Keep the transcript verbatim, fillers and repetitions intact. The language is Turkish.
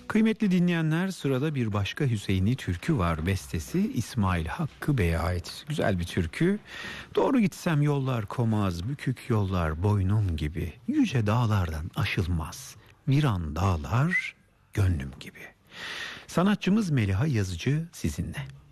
Kıymetli dinleyenler, sırada bir başka Hüseyin'i türkü var. Bestesi İsmail Hakkı Bey'e ait. Güzel bir türkü. Doğru gitsem yollar komaz, bükük yollar boynum gibi. Yüce dağlardan aşılmaz, viran dağlar gönlüm gibi. Sanatçımız Meliha Yazıcı sizinle.